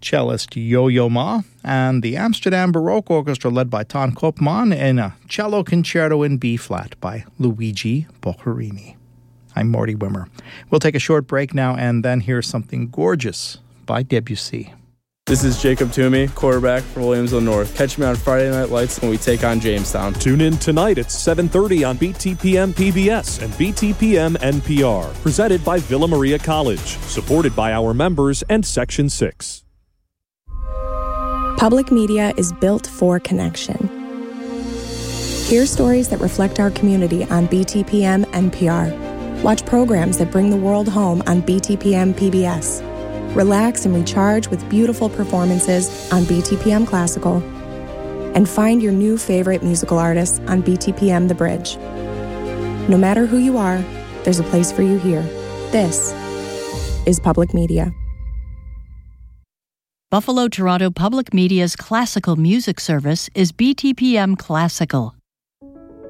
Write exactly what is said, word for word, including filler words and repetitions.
cellist Yo-Yo Ma, and the Amsterdam Baroque Orchestra led by Ton Koopman in a cello concerto in B-flat by Luigi Boccherini. I'm Morty Wimmer. We'll take a short break now and then hear something gorgeous by Debussy. This is Jacob Toomey, quarterback for Williamsville North. Catch me on Friday Night Lights when we take on Jamestown. Tune in tonight at seven thirty on B T P M P B S and B T P M N P R. Presented by Villa Maria College. Supported by our members and Section six. Public media is built for connection. Hear stories that reflect our community on B T P M N P R. Watch programs that bring the world home on B T P M P B S. Relax and recharge with beautiful performances on B T P M Classical. And find your new favorite musical artists on B T P M The Bridge. No matter who you are, there's a place for you here. This is Public Media. Buffalo Toronto Public Media's classical music service is B T P M Classical.